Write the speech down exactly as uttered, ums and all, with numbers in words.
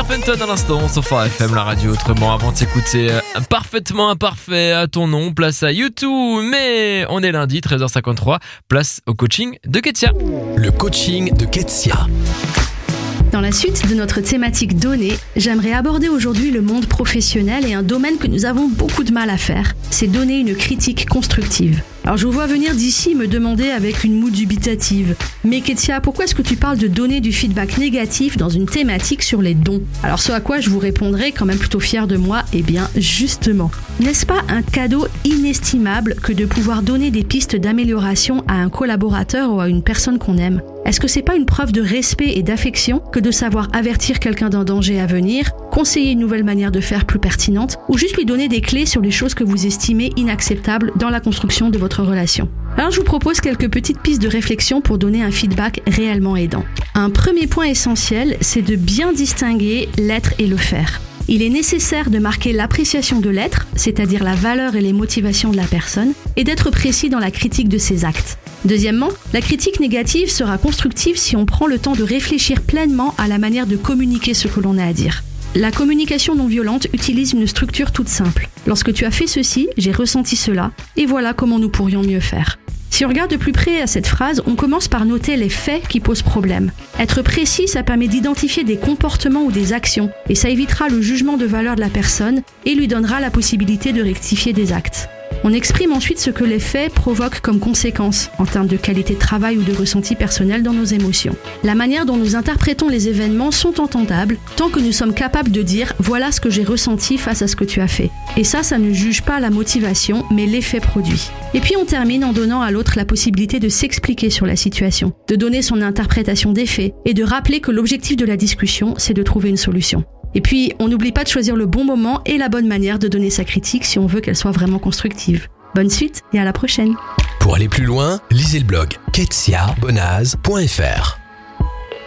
Peter Fenton à l'instant sur Phare F M, la radio autrement. Avant de s'écouter euh, parfaitement imparfait à ton nom, place à YouTube. Mais on est lundi, treize heures cinquante-trois, place au coaching de Ketsia. Le coaching de Ketsia. Dans la suite de notre thématique données, j'aimerais aborder aujourd'hui le monde professionnel et un domaine que nous avons beaucoup de mal à faire, c'est donner une critique constructive. Alors je vous vois venir d'ici me demander avec une moue dubitative « Mais Ketsia, pourquoi est-ce que tu parles de donner du feedback négatif dans une thématique sur les dons ?» Alors ce à quoi je vous répondrai, quand même plutôt fier de moi, eh bien justement. N'est-ce pas un cadeau inestimable que de pouvoir donner des pistes d'amélioration à un collaborateur ou à une personne qu'on aime ? Est-ce que c'est pas une preuve de respect et d'affection que de savoir avertir quelqu'un d'un danger à venir, conseiller une nouvelle manière de faire plus pertinente, ou juste lui donner des clés sur les choses que vous estimez inacceptables dans la construction de votre relation ? Alors je vous propose quelques petites pistes de réflexion pour donner un feedback réellement aidant. Un premier point essentiel, c'est de bien distinguer l'être et le faire. Il est nécessaire de marquer l'appréciation de l'être, c'est-à-dire la valeur et les motivations de la personne, et d'être précis dans la critique de ses actes. Deuxièmement, la critique négative sera constructive si on prend le temps de réfléchir pleinement à la manière de communiquer ce que l'on a à dire. La communication non violente utilise une structure toute simple. Lorsque tu as fait ceci, j'ai ressenti cela, et voilà comment nous pourrions mieux faire. Si on regarde de plus près à cette phrase, on commence par noter les faits qui posent problème. Être précis, ça permet d'identifier des comportements ou des actions, et ça évitera le jugement de valeur de la personne et lui donnera la possibilité de rectifier des actes. On exprime ensuite ce que les faits provoquent comme conséquence, en termes de qualité de travail ou de ressenti personnel dans nos émotions. La manière dont nous interprétons les événements sont entendables, tant que nous sommes capables de dire « voilà ce que j'ai ressenti face à ce que tu as fait ». Et ça, ça ne juge pas la motivation, mais l'effet produit. Et puis on termine en donnant à l'autre la possibilité de s'expliquer sur la situation, de donner son interprétation des faits, et de rappeler que l'objectif de la discussion, c'est de trouver une solution. Et puis, on n'oublie pas de choisir le bon moment et la bonne manière de donner sa critique si on veut qu'elle soit vraiment constructive. Bonne suite et à la prochaine. Pour aller plus loin, lisez le blog ketsia bonaz point f r.